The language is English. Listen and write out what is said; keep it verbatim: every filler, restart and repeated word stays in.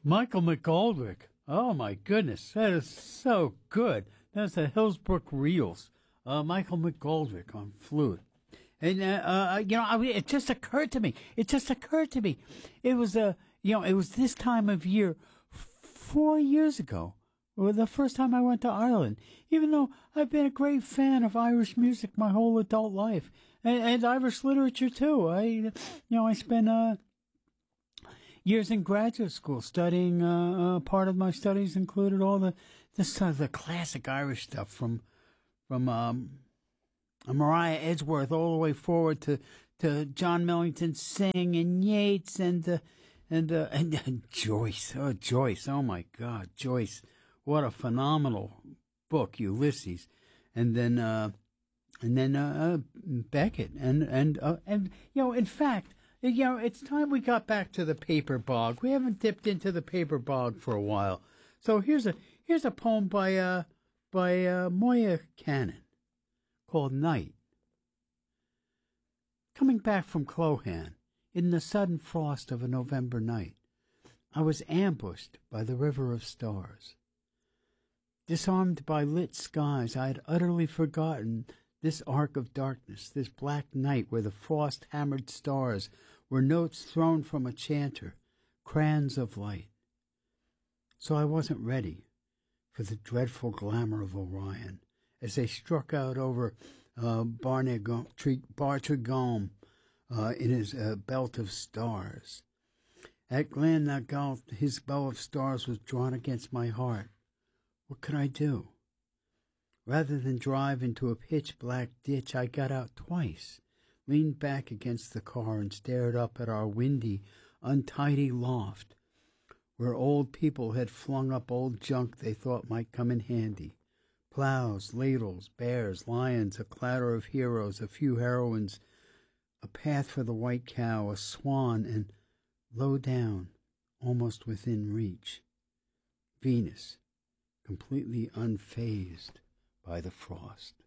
Michael McGoldrick. Oh, my goodness. That is so good. That's the Hillsbrook Reels. Uh, Michael McGoldrick on flute. And, uh, uh, you know, I, it just occurred to me. It just occurred to me. It was, uh, you know, it was this time of year four years ago. Well, the first time I went to Ireland, even though I've been a great fan of Irish music my whole adult life, and, and Irish literature too. I, you know, I spent uh, years in graduate school studying. Uh, uh, part of my studies included all the this uh, the classic Irish stuff from from um, Mariah Edgeworth all the way forward to to John Millington Synge and Yeats and uh, and, uh, and and Joyce. Oh, Joyce! Oh my God, Joyce! What a phenomenal book, Ulysses, and then uh, and then uh, uh, Beckett, and and uh, and you know, in fact, you know, it's time we got back to the paper bog. We haven't dipped into the paper bog for a while. So here's a here's a poem by uh by uh, Moya Cannon called Night. Coming back from Clohan in the sudden frost of a November night, I was ambushed by the river of stars. Disarmed by lit skies, I had utterly forgotten this arc of darkness, this black night where the frost-hammered stars were notes thrown from a chanter, crayons of light. So I wasn't ready for the dreadful glamour of Orion as they struck out over uh, Bartrigom uh, in his uh, belt of stars. At Glan-na-Gael, his bow of stars was drawn against my heart. What could I do? Rather than drive into a pitch-black ditch, I got out twice, leaned back against the car, and stared up at our windy, untidy loft, where old people had flung up old junk they thought might come in handy. Plows, ladles, bears, lions, a clatter of heroes, a few heroines, a path for the white cow, a swan, and low down, almost within reach, Venus, completely unfazed by the frost.